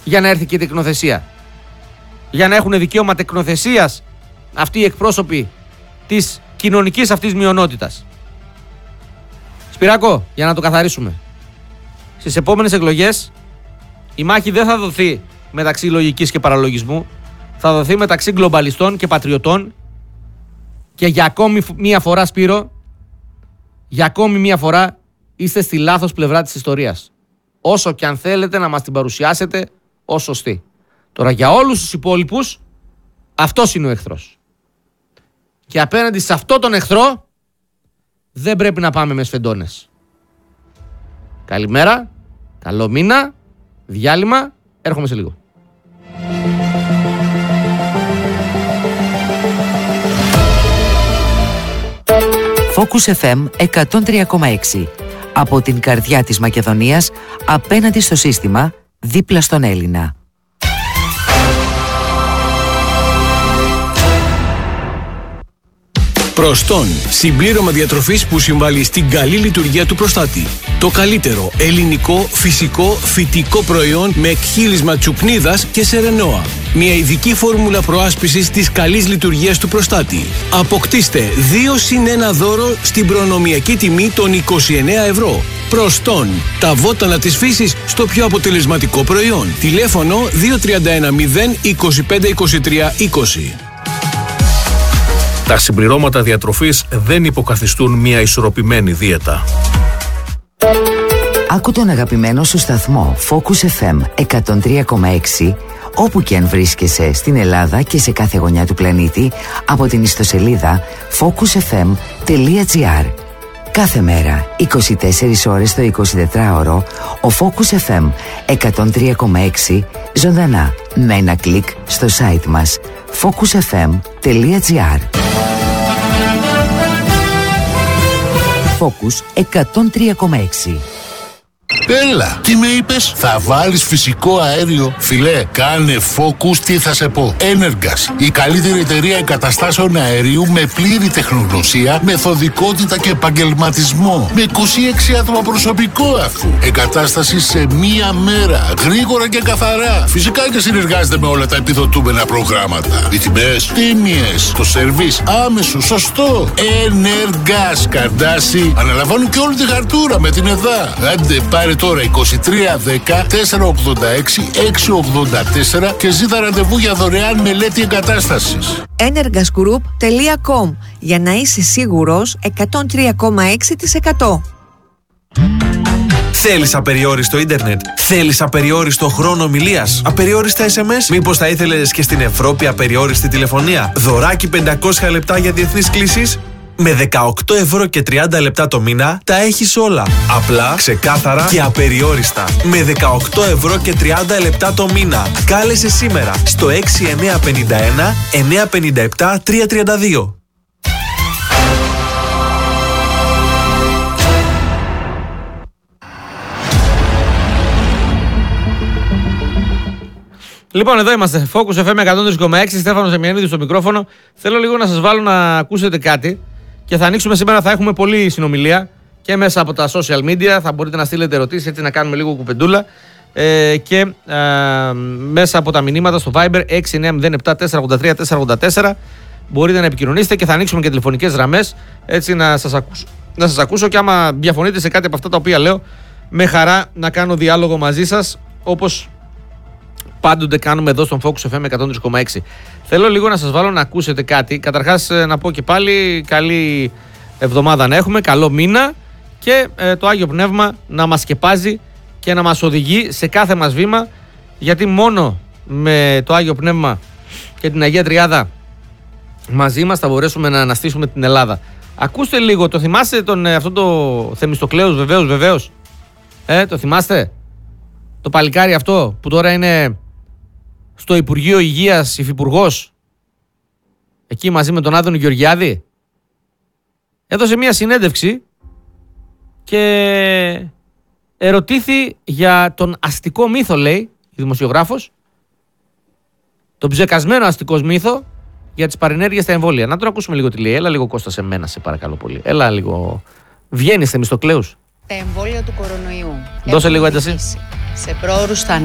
για να έρθει και η τεκνοθεσία. Για να έχουν δικαίωμα τεκνοθεσίας αυτοί οι εκπρόσωποι της κοινωνικής αυτής μειονότητας. Σπυράκο, για να το καθαρίσουμε. Στις επόμενες εκλογές η μάχη δεν θα δοθεί μεταξύ λογικής και παραλογισμού. Θα δοθεί μεταξύ γκλομπαλιστών και πατριωτών. Και για ακόμη μία φορά, Σπύρο, για ακόμη μία φορά είστε στη λάθος πλευρά της ιστορίας. Όσο και αν θέλετε να μας την παρουσιάσετε ως σωστή. Τώρα για όλους τους υπόλοιπους, αυτός είναι ο εχθρός. Και απέναντι σε αυτό τον εχθρό δεν πρέπει να πάμε με σφεντώνες. Καλημέρα, καλό μήνα, διάλειμμα, έρχομαι σε λίγο. Focus FM 103,6. Από την καρδιά της Μακεδονίας, απέναντι στο σύστημα, δίπλα στον Έλληνα. Προστών. Συμπλήρωμα διατροφής που συμβάλλει στην καλή λειτουργία του προστάτη. Το καλύτερο ελληνικό, φυσικό, φυτικό προϊόν με εκχύλισμα τσουπνίδας και σερενόα. Μια ειδική φόρμουλα προάσπισης της καλής λειτουργίας του προστάτη. Αποκτήστε 2+1 δώρο στην προνομιακή τιμή των 29 ευρώ. Προστών. Τα βότανα της φύσης στο πιο αποτελεσματικό προϊόν. Τηλέφωνο 2310 25 23 20. Τα συμπληρώματα διατροφής δεν υποκαθιστούν μια ισορροπημένη δίαιτα. Άκου τον αγαπημένο σου σταθμό Focus FM 103,6 όπου και αν βρίσκεσαι στην Ελλάδα και σε κάθε γωνιά του πλανήτη από την ιστοσελίδα focusfm.gr. Κάθε μέρα, 24 ώρες το 24ωρο, ο Focus FM 103,6 ζωντανά με ένα κλικ στο site μας focusfm.gr. Focus 103,6. Έλα, τι με είπες? Θα βάλεις φυσικό αέριο? Φιλέ, κάνε Focus, τι θα σε πω. Energas, η καλύτερη εταιρεία εγκαταστάσεων αερίου με πλήρη τεχνογνωσία, μεθοδικότητα και επαγγελματισμό. Με 26 άτομα προσωπικό αφού. Εγκατάσταση σε μία μέρα, γρήγορα και καθαρά. Φυσικά και συνεργάζεται με όλα τα επιδοτούμενα προγράμματα. Οι τιμές τίμιες, το σερβίς άμεσο, σωστό. Energas, Καρντάσι, αναλαμβάνουν και όλη τη χαρτούρα με την ΕΔΑ. Άντε πάρε τώρα 2310 486 684 και ζήτα ραντεβού για δωρεάν μελέτη εγκατάστασης. energasgroup.com για να είσαι σίγουρος 103,6%. Θέλεις απεριόριστο ίντερνετ? Θέλεις απεριόριστο χρόνο ομιλίας? Απεριόριστα SMS? Μήπως θα ήθελες και στην Ευρώπη απεριόριστη τηλεφωνία? Δωράκι 500 λεπτά για διεθνείς κλήσεις? Με 18 ευρώ και 30 λεπτά το μήνα τα έχεις όλα. Απλά, ξεκάθαρα και απεριόριστα. Με 18 ευρώ και 30 λεπτά το μήνα. Κάλεσε σήμερα στο 6951 957 332. Λοιπόν, εδώ είμαστε. Focus FM 103,6. Στέφανος Εμιανίδης στο μικρόφωνο. Θέλω λίγο να σας βάλω να ακούσετε κάτι. Και θα ανοίξουμε σήμερα, θα έχουμε πολλή συνομιλία και μέσα από τα social media. Θα μπορείτε να στείλετε ερωτήσεις, έτσι να κάνουμε λίγο κουπεντούλα. Και μέσα από τα μηνύματα στο Viber 6907 483 484 μπορείτε να επικοινωνήσετε και θα ανοίξουμε και τηλεφωνικές γραμμές, έτσι να σας ακούσω. Και άμα διαφωνείτε σε κάτι από αυτά τα οποία λέω, με χαρά να κάνω διάλογο μαζί σας, όπως πάντοτε κάνουμε εδώ στον Focus FM 103,6. Θέλω λίγο να σας βάλω να ακούσετε κάτι. Καταρχάς να πω και πάλι καλή εβδομάδα να έχουμε, καλό μήνα και το Άγιο Πνεύμα να μας σκεπάζει και να μας οδηγεί σε κάθε μας βήμα, γιατί μόνο με το Άγιο Πνεύμα και την Αγία Τριάδα μαζί μας θα μπορέσουμε να αναστήσουμε την Ελλάδα. Ακούστε λίγο, το θυμάστε αυτό το Θεμιστοκλέους? Βεβαίως. Το θυμάστε? Το παλικάρι αυτό που τώρα είναι στο Υπουργείο Υγείας υφυπουργός, εκεί μαζί με τον Άδωνη Γεωργιάδη, έδωσε μια συνέντευξη και ερωτήθη για τον αστικό μύθο, λέει η δημοσιογράφος, τον ψεκασμένο αστικό μύθο για τις παρενέργειες στα εμβόλια. Να τον ακούσουμε λίγο τι λέει. Έλα λίγο, Κώστα, σε μένα, σε παρακαλώ πολύ. Έλα λίγο. Βγαίνεις, Θεμιστοκλέους. Τα εμβόλια του κορονοϊού. Δώσε λίγο ένταση. Σε πρόωρους